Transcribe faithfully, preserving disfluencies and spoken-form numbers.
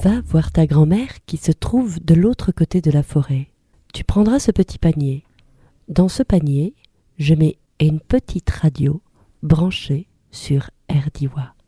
Va voir ta grand-mère qui se trouve de l'autre côté de la forêt. Tu prendras ce petit panier. Dans ce panier, je mets une petite radio branchée sur R D I W A.